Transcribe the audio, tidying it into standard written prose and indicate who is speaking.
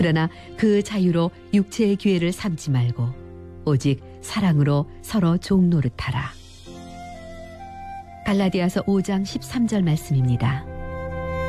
Speaker 1: 그러나 그 자유로 육체의 기회를 삼지 말고 오직 사랑으로 서로 종노릇하라. 갈라디아서 5장 13절 말씀입니다.